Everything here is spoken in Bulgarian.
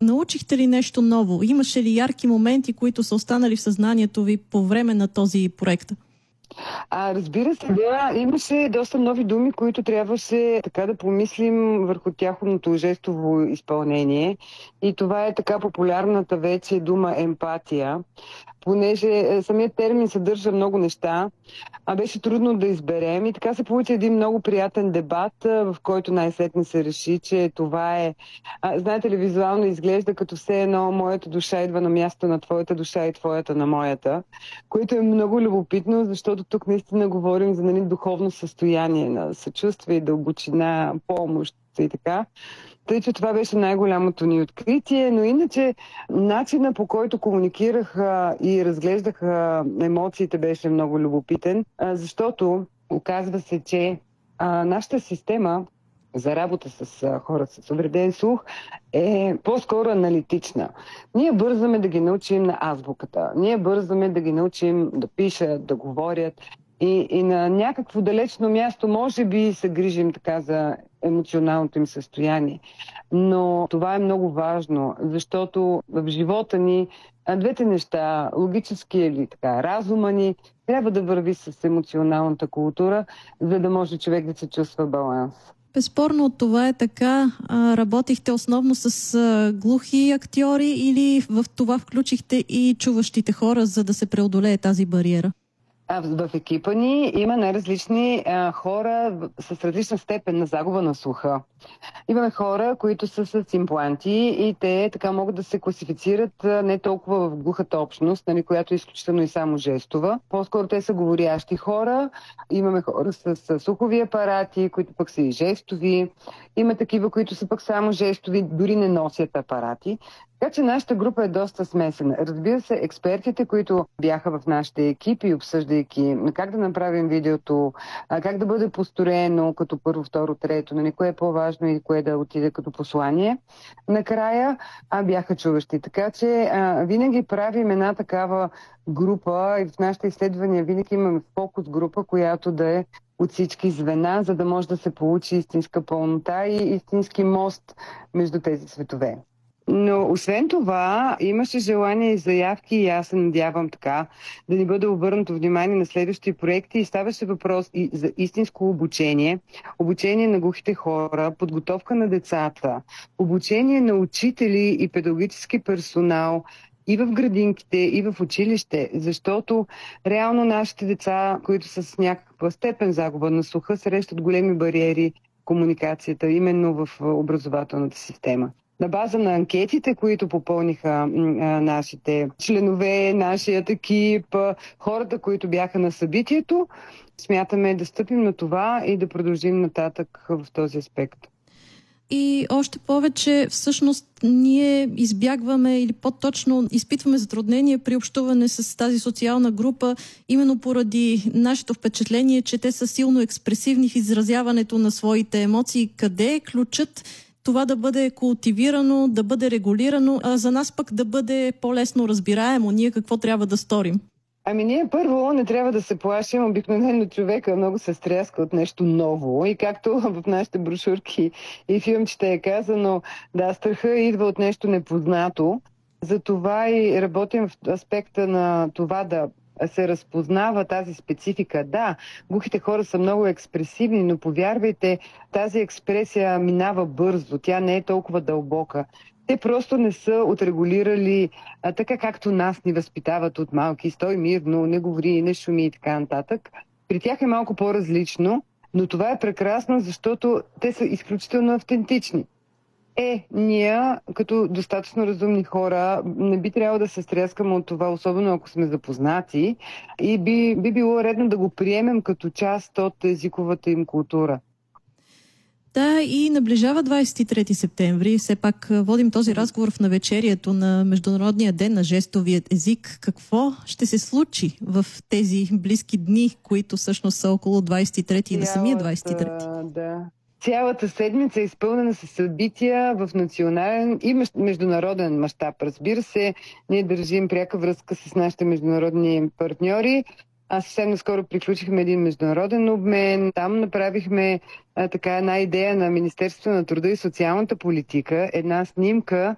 Научихте ли нещо ново? Имаше ли ярки моменти, които са останали в съзнанието ви по време на този проект? Разбира се, да, имаше доста нови думи, които трябваше така да помислим върху тяхното жестово изпълнение. И това е така популярната вече дума емпатия, понеже самият термин съдържа много неща, беше трудно да изберем и така се получи един много приятен дебат, в който най-сетне се реши, че това е, знаете ли, визуално изглежда като все едно моята душа идва на място на твоята душа и твоята на моята, което е много любопитно, защото тук наистина говорим за духовно състояние на съчувствие, дълбочина, помощ и така. Тъй, че това беше най-голямото ни откритие, но иначе начина, по който комуникираха и разглеждаха емоциите, беше много любопитен, защото оказва се, че нашата система за работа с хора с увреден слух е по-скоро аналитична. Ние бързаме да ги научим на азбуката, ние бързаме да ги научим да пишат, да говорят и на някакво далечно място може би се грижим така за емоционалното им състояние. Но това е много важно, защото в живота ни двете неща, логически или така, разума ни, трябва да върви с емоционалната култура, за да може човек да се чувства баланс. Безспорно това е така. Работихте основно с глухи актьори или в това включихте и чуващите хора, за да се преодолее тази бариера? В екипа ни има най-различни хора с различна степен на загуба на слуха. Имаме хора, които са с импланти и те така могат да се класифицират не толкова в глухата общност, която е изключително и само жестова. По-скоро те са говорящи хора. Имаме хора с слухови апарати, които пък са и жестови. Има такива, които са пък само жестови, дори не носят апарати. Така че нашата група е доста смесена. Разбира се, експертите, които бяха в нашите екипи, обсъждайки как да направим видеото, как да бъде построено като първо, второ, трето, кое е по-важно и кое да отиде като послание. Накрая бяха чуващи. Така че винаги правим една такава група и в нашите изследвания винаги имаме фокус група, която да е от всички звена, за да може да се получи истинска пълнота и истински мост между тези светове. Но освен това, имаше желание и заявки и аз се надявам така да ни бъде обърнато внимание на следващи проекти и ставаше въпрос и за истинско обучение, обучение на глухите хора, подготовка на децата, обучение на учители и педагогически персонал и в градинките, и в училище, защото реално нашите деца, които са с някаква степен загуба на слуха, срещат големи бариери в комуникацията, именно в образователната система. На база на анкетите, които попълниха нашите членове, нашият екип, хората, които бяха на събитието, смятаме да стъпим на това и да продължим нататък в този аспект. И още повече, всъщност, ние избягваме или по-точно изпитваме затруднение при общуване с тази социална група, именно поради нашето впечатление, че те са силно експресивни в изразяването на своите емоции. Къде е ключът това да бъде култивирано, да бъде регулирано, а за нас пък да бъде по-лесно разбираемо? Ние какво трябва да сторим? Ние първо не трябва да се плашим. Обикновено човека много се стряска от нещо ново. И както в нашите брошурки и филмчета е казано, да, страха идва от нещо непознато. Затова и работим в аспекта на това да се разпознава тази специфика. Да, глухите хора са много експресивни, но повярвайте, тази експресия минава бързо. Тя не е толкова дълбока. Те просто не са отрегулирали така, както нас ни възпитават от малки. Стой мирно, не говори, не шуми и така нататък. При тях е малко по-различно, но това е прекрасно, защото те са изключително автентични. Ние, като достатъчно разумни хора, не би трябвало да се стряскаме от това, особено ако сме запознати, и би било редно да го приемем като част от езиковата им култура. Да, и наближава 23 септември. Все пак водим този разговор в навечерието на Международния ден на жестовият език. Какво ще се случи в тези близки дни, които всъщност са около 23 и на самия 23? Да. Цялата седмица е изпълнена с събития в национален и международен мащаб. Разбира се, ние държим пряка връзка с нашите международни партньори. Съвсем наскоро приключихме един международен обмен. Там направихме една идея на Министерството на труда и социалната политика, една снимка